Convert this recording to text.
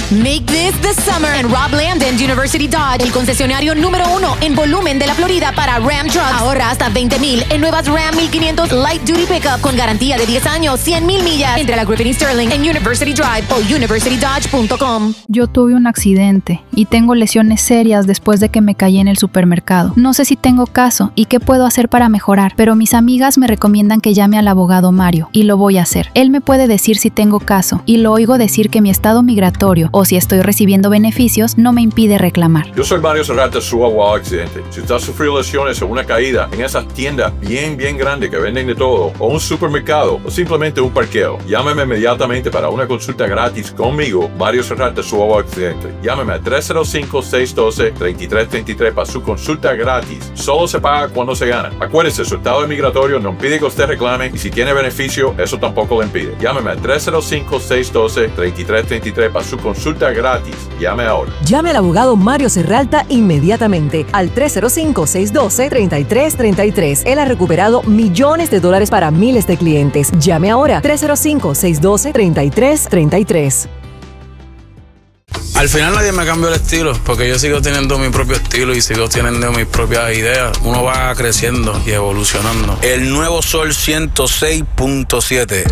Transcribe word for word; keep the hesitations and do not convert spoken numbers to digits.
Make this the summer and Rob Landon University Dodge, el concesionario número uno en volumen de la Florida para Ram Trucks. Ahorra hasta veinte mil en nuevas Ram mil quinientos Light Duty Pickup con garantía de diez años, cien mil millas. Entre a la Griffin y Sterling en University Drive o university dodge punto com. Yo tuve un accidente y tengo lesiones serias después de que me caí en el supermercado. No sé si tengo caso y qué puedo hacer para mejorar, pero mis amigas me recomiendan que llame al abogado Mario y lo voy a hacer. Él me puede decir si tengo caso y lo oigo decir que mi estado migratorio o si estoy recibiendo beneficios no me impide reclamar. Yo soy Mario Serrata, su abogado accidente. Si usted ha sufrido lesiones o una caída en esas tiendas bien, bien grandes que venden de todo, o un supermercado, o simplemente un parqueo, llámeme inmediatamente para una consulta gratis conmigo, Mario Serrata, su abogado accidente. Llámeme a tres cero cinco, seis uno dos, tres tres tres tres para su consulta gratis. Solo se paga cuando se gana. Acuérdese, su estado migratorio no impide que usted reclame y si tiene beneficio, eso tampoco le impide. Llámeme a tres cero cinco, seis uno dos, tres tres tres tres para su consulta gratis. Llame ahora. Llame al abogado Mario Serralta inmediatamente al tres cero cinco, seis uno dos, tres tres tres tres. Él ha recuperado millones de dólares para miles de clientes. Llame ahora tres cero cinco, seis uno dos, tres tres tres tres. Al final nadie me cambió el estilo, porque yo sigo teniendo mi propio estilo y sigo teniendo mis propias ideas. Uno va creciendo y evolucionando. El nuevo Sol ciento seis punto siete.